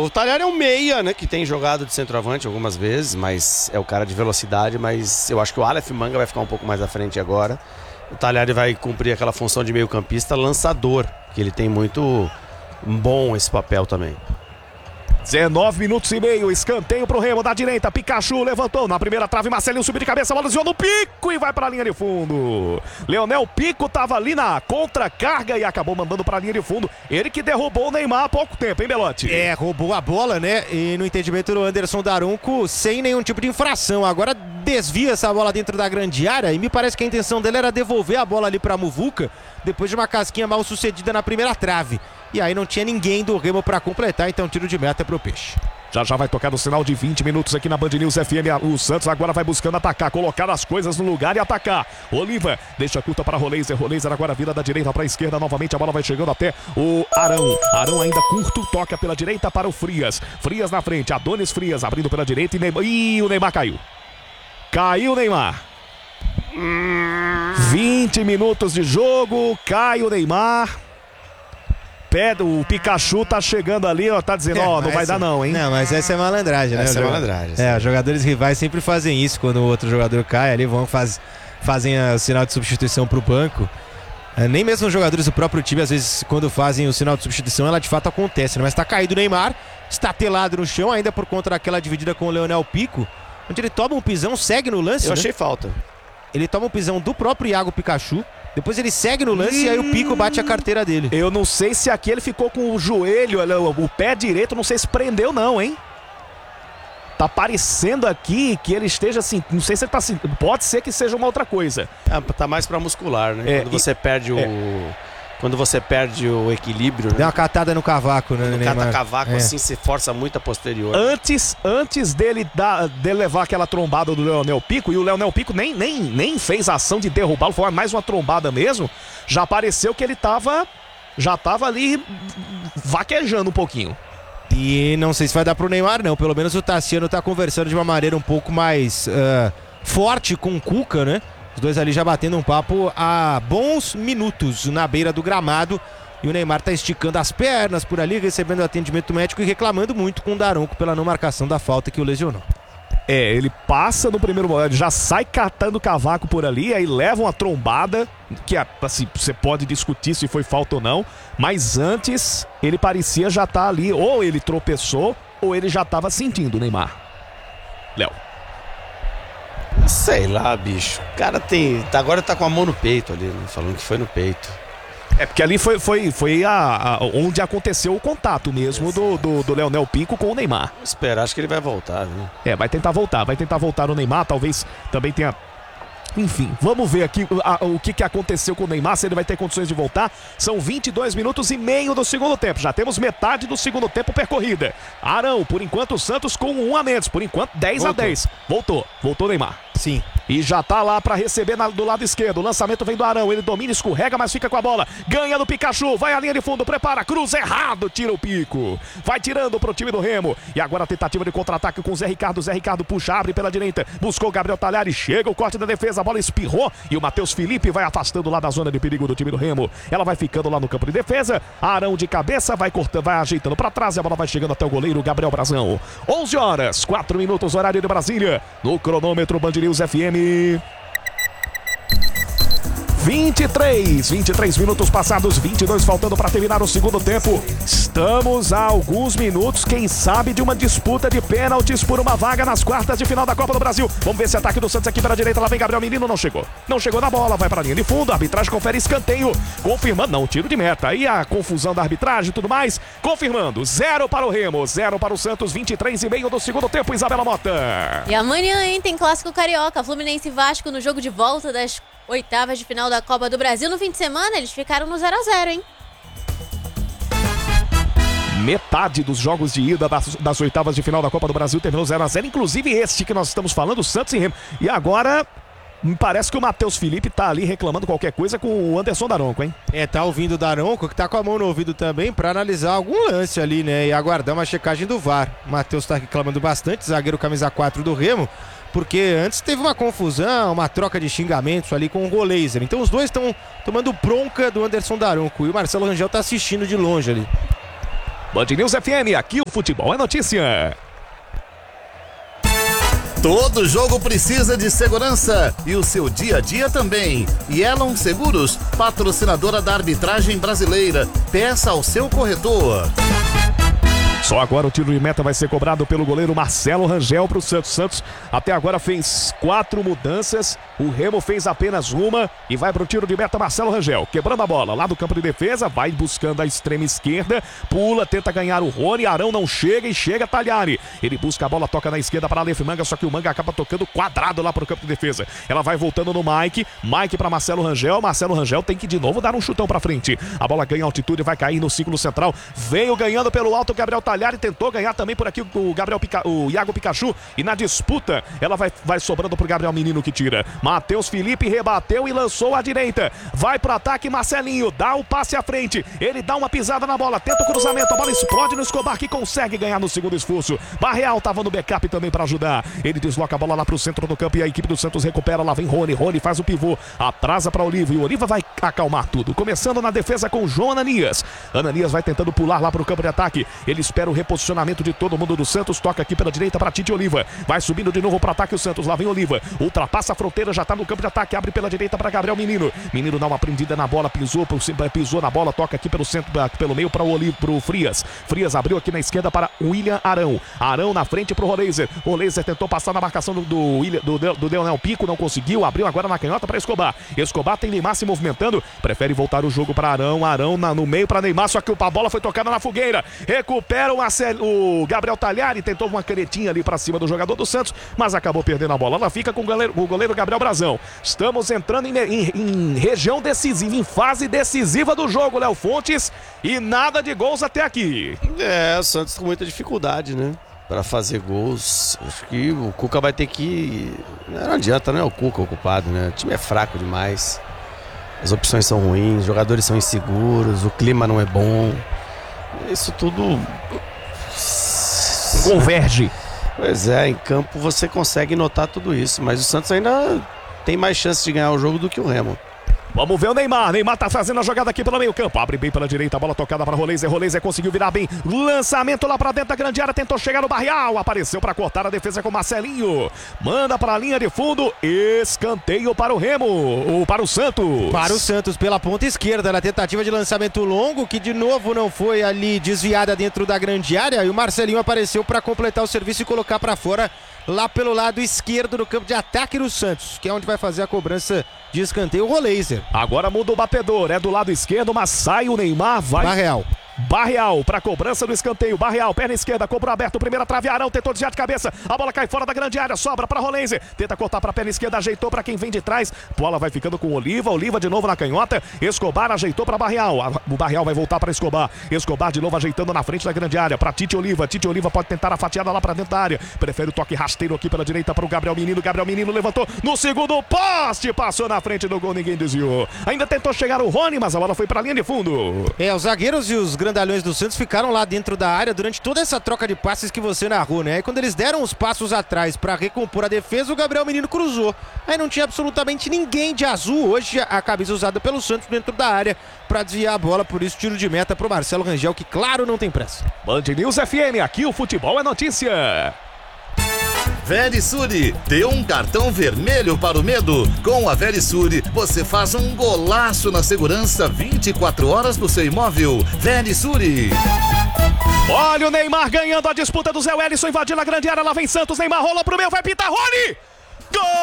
o Talhari é um meia, né, que tem jogado de centroavante algumas vezes, mas é o cara de velocidade, mas eu acho que o Aleph Manga vai ficar um pouco mais à frente agora. O Talhari vai cumprir aquela função de meio campista lançador, que ele tem muito bom esse papel também. 19 minutos e meio, escanteio pro Remo da direita, Pikachu levantou na primeira trave, Marcelinho subiu de cabeça, bola desviou no Pico e vai pra linha de fundo. Leonel Pico tava ali na contra-carga e acabou mandando pra linha de fundo. Ele que derrubou o Neymar há pouco tempo, hein, Belotti? Roubou a bola, né? E no entendimento do Anderson Daronco, sem nenhum tipo de infração. Agora desvia essa bola dentro da grande área e me parece que a intenção dele era devolver a bola ali pra Muvuca, depois de uma casquinha mal sucedida na primeira trave. E aí não tinha ninguém do Remo para completar, então tiro de meta pro Peixe. Já vai tocar no sinal de 20 minutos aqui na Band News FM. O Santos agora vai buscando atacar, colocar as coisas no lugar e atacar. Oliva deixa curta para Roleiser. Roleiser agora vira da direita para a esquerda. Novamente a bola vai chegando até o Arão. Arão ainda curto, toca pela direita para o Frias. Frias na frente, Adonis Frias abrindo pela direita e o Neymar caiu. Caiu o Neymar. 20 minutos de jogo, cai o Neymar. O Pikachu tá chegando ali, ó, tá dizendo, não vai dar não, hein? Não, mas essa é malandragem, né? Essa é malandragem. Os jogadores rivais sempre fazem isso, quando o outro jogador cai ali, fazem o sinal de substituição pro banco. Nem mesmo os jogadores do próprio time, às vezes, quando fazem o sinal de substituição, ela de fato acontece, né? Mas tá caído o Neymar, está telado no chão, ainda por conta daquela dividida com o Leonel Pico, onde ele toma um pisão, segue no lance. Eu achei falta. Ele toma um pisão do próprio Iago Pikachu. Depois ele segue no lance e aí o Pico bate a carteira dele. Eu não sei se aqui ele ficou com o joelho, o pé direito, não sei se prendeu não, hein? Tá parecendo aqui que ele esteja assim, não sei se ele tá assim, pode ser que seja uma outra coisa. Tá mais pra muscular, né? Quando você perde o equilíbrio, né? Deu uma catada no cavaco, né? Quando cata cavaco assim, se força muito a posterior. Antes dele levar aquela trombada do Leonel Pico, e o Leonel Pico nem fez a ação de derrubá-lo, foi mais uma trombada mesmo, já pareceu que ele já tava ali vaquejando um pouquinho. E não sei se vai dar pro Neymar, não. Pelo menos o Tassiano tá conversando de uma maneira um pouco mais forte com o Cuca, né? Os dois ali já batendo um papo há bons minutos na beira do gramado. E o Neymar tá esticando as pernas por ali, recebendo atendimento médico e reclamando muito com o Daronco pela não marcação da falta que o lesionou. Ele passa no primeiro momento, já sai catando cavaco por ali, aí leva uma trombada, que assim, você pode discutir se foi falta ou não, mas antes ele parecia já estar ali, ou ele tropeçou, ou ele já estava sentindo o Neymar. Léo. Sei lá, bicho. O cara agora tá com a mão no peito ali, né? Falando que foi no peito. Porque ali foi onde aconteceu o contato mesmo do Leonel Pico com o Neymar. Vou esperar, acho que ele vai voltar, viu? Vai tentar voltar o Neymar, talvez também tenha... Enfim, vamos ver aqui o que aconteceu com o Neymar, se ele vai ter condições de voltar. São 22 minutos e meio do segundo tempo. Já temos metade do segundo tempo percorrida. Arão, por enquanto o Santos com 1 a menos. Por enquanto 10-10. Voltou o Neymar. Sim. E já tá lá pra receber do lado esquerdo. O lançamento vem do Arão. Ele domina, escorrega, mas fica com a bola. Ganha do Pikachu. Vai à linha de fundo. Prepara. Cruz errado. Tira o Pico. Vai tirando pro time do Remo. E agora a tentativa de contra-ataque com o Zé Ricardo. Zé Ricardo puxa, abre pela direita. Buscou o Gabriel Talhari. Chega o corte da defesa. A bola espirrou. E o Matheus Felipe vai afastando lá da zona de perigo do time do Remo. Ela vai ficando lá no campo de defesa. Arão de cabeça. Vai cortando, vai ajeitando pra trás. E a bola vai chegando até o goleiro Gabriel Brazão. 11 horas, 4 minutos, horário de Brasília. No cronômetro Band News FM. 23 minutos passados, 22 faltando para terminar o segundo tempo. Estamos a alguns minutos, quem sabe, de uma disputa de pênaltis por uma vaga nas quartas de final da Copa do Brasil. Vamos ver esse ataque do Santos aqui pela direita. Lá vem Gabriel Menino, não chegou na bola, vai para a linha de fundo. A arbitragem confere escanteio, confirmando, não, tiro de meta. Aí a confusão da arbitragem e tudo mais, confirmando, 0 para o Remo, 0 para o Santos, 23,5 do segundo tempo. Isabela Mota. E amanhã, hein, tem clássico carioca, Fluminense e Vasco no jogo de volta das oitavas de final da Copa do Brasil. No fim de semana eles ficaram no 0-0, hein? Metade dos jogos de ida das oitavas de final da Copa do Brasil terminou 0-0, inclusive este que nós estamos falando, Santos e Remo. E agora me parece que o Matheus Felipe tá ali reclamando qualquer coisa com o Anderson Daronco, hein? Tá ouvindo o Daronco, que tá com a mão no ouvido também, pra analisar algum lance ali, né? E aguardar uma checagem do VAR. O Matheus tá reclamando bastante, zagueiro camisa 4 do Remo, porque antes teve uma confusão, uma troca de xingamentos ali com o Roleiser. Então os dois estão tomando bronca do Anderson Daronco e o Marcelo Rangel tá assistindo de longe ali. Band News FM, aqui o futebol é notícia. Todo jogo precisa de segurança e o seu dia a dia também. Yellow Seguros, patrocinadora da arbitragem brasileira. Peça ao seu corretor. Só agora o tiro de meta vai ser cobrado pelo goleiro Marcelo Rangel para o Santos. Santos até agora fez 4 mudanças, o Remo fez apenas uma e vai para o tiro de meta Marcelo Rangel. Quebrando a bola lá do campo de defesa, vai buscando a extrema esquerda, pula, tenta ganhar o Rony, Arão não chega e chega Talhari. Ele busca a bola, toca na esquerda para Aleph Manga, só que o Manga acaba tocando quadrado lá para o campo de defesa. Ela vai voltando no Mike para Marcelo Rangel tem que de novo dar um chutão para frente. A bola ganha altitude, vai cair no círculo central, veio ganhando pelo alto o Gabriel Talhari, tentou ganhar também por aqui o Iago Pikachu e na disputa ela vai sobrando pro Gabriel Menino que tira. Matheus Felipe rebateu e lançou à direita, vai pro ataque Marcelinho, dá o passe à frente, ele dá uma pisada na bola, tenta o cruzamento, a bola explode no Escobar que consegue ganhar no segundo esforço. Barreal tava no backup também para ajudar, ele desloca a bola lá pro centro do campo e a equipe do Santos recupera, lá vem Rony faz o pivô, atrasa para Oliva e o Oliva vai acalmar tudo, começando na defesa com João Ananias. Ananias vai tentando pular lá pro campo de ataque, ele espera o reposicionamento de todo mundo do Santos, toca aqui pela direita para Tite Oliva, vai subindo de novo para ataque o Santos, lá vem Oliva, ultrapassa a fronteira, já tá no campo de ataque, abre pela direita para Gabriel Menino dá uma prendida na bola, pisou na bola, toca aqui pelo centro, pelo meio para o Oliva, pro Frias abriu aqui na esquerda para William Arão na frente pro Roleiser tentou passar na marcação do Leonel Pico, não conseguiu, abriu agora na canhota para Escobar tem Neymar se movimentando, prefere voltar o jogo para Arão no meio para Neymar, só que a bola foi tocada na fogueira, recupera o Gabriel Talhari, tentou uma canetinha ali para cima do jogador do Santos, mas acabou perdendo a bola, ela fica com o goleiro Gabriel Brazão. Estamos entrando em região decisiva, em fase decisiva do jogo, Léo Fontes, e nada de gols até aqui. O Santos com muita dificuldade, né? Para fazer gols. Acho que o Cuca vai ter que... Não adianta, não é o Cuca o culpado, né? O time é fraco demais. As opções são ruins, os jogadores são inseguros, o clima não é bom. Isso tudo... converge. Pois é, em campo você consegue notar tudo isso, mas o Santos ainda tem mais chance de ganhar o jogo do que o Remo. Vamos ver o Neymar tá fazendo a jogada aqui pelo meio campo, abre bem pela direita, a bola tocada para Roleiser conseguiu virar bem, lançamento lá para dentro da grande área, tentou chegar no Barreal, apareceu para cortar a defesa com Marcelinho, manda para a linha de fundo, escanteio para o Remo, ou para o Santos. Para o Santos pela ponta esquerda, na tentativa de lançamento longo, que de novo não foi ali desviada dentro da grande área, e o Marcelinho apareceu para completar o serviço e colocar para fora lá pelo lado esquerdo no campo de ataque do Santos, que é onde vai fazer a cobrança de escanteio o Roleiser. Agora muda o batedor, é do lado esquerdo, mas sai o Neymar, vai... Barreal para cobrança do escanteio, Barreal, perna esquerda, cobrou aberto, primeira trave, Arão tentou desviar de cabeça, a bola cai fora da grande área, sobra para Roleiser, tenta cortar para a perna esquerda, ajeitou para quem vem de trás, bola vai ficando com Oliva de novo na canhota, Escobar ajeitou para Barreal, o Barreal vai voltar para Escobar de novo ajeitando na frente da grande área, para Tite Oliva pode tentar a fatiada lá para dentro da área, prefere o toque rasteiro aqui pela direita para o Gabriel Menino levantou no segundo poste, passou na frente do gol, ninguém desviou, ainda tentou chegar o Rony, mas a bola foi para a linha de fundo. Os zagueiros e os grandalhões do Santos ficaram lá dentro da área durante toda essa troca de passes que você narrou, né? E quando eles deram os passos atrás para recompor a defesa, o Gabriel Menino cruzou. Aí não tinha absolutamente ninguém de azul hoje, a camisa usada pelo Santos dentro da área para desviar a bola, por isso tiro de meta pro Marcelo Rangel, que claro não tem pressa. Band News FM, aqui o futebol é notícia. Verisure, dê um cartão vermelho para o medo. Com a Verisure, você faz um golaço na segurança 24 horas do seu imóvel. Verisure. Olha o Neymar ganhando a disputa do Zé Wellison, invadindo a grande área, lá vem Santos, Neymar rola pro meio, vai pintar, Rony! Gol!